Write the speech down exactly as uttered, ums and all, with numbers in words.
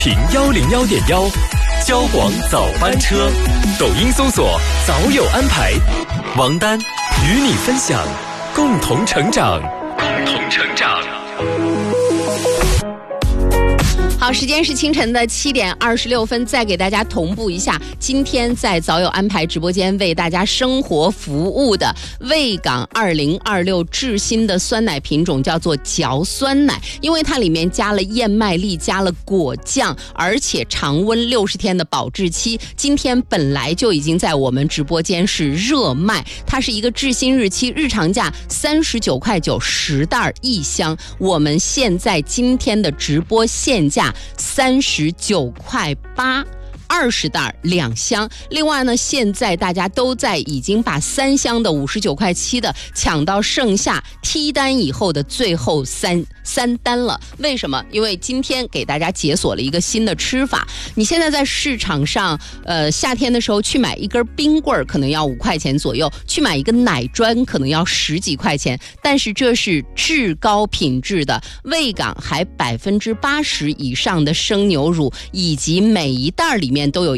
停幺零幺点幺，交广早班车，抖音搜索早有安排，王丹与你分享，共同成长，共同成长。 好，时间是清晨的七点二十六分，再给大家同步一下，今天在早有安排直播间为大家生活服务的卫岗二零二六智新的酸奶品种叫做嚼酸奶，因为它里面加了燕麦粒，加了果酱，而且常温六十天的保质期。今天本来就已经在我们直播间是热卖，它是一个智新日期，日常价三十九块九十袋一箱，我们现在今天的直播现价三十九块八。二十袋两箱，另外呢，现在大家都在已经把三箱的五十九块七的抢到剩下踢单以后的最后三三单了。为什么？因为今天给大家解锁了一个新的吃法。你现在在市场上，呃，夏天的时候去买一根冰棍可能要五块钱左右，去买一个奶砖可能要十几块钱，但是这是至高品质的卫岗还百分之八十以上的生牛乳，以及每一袋里面都有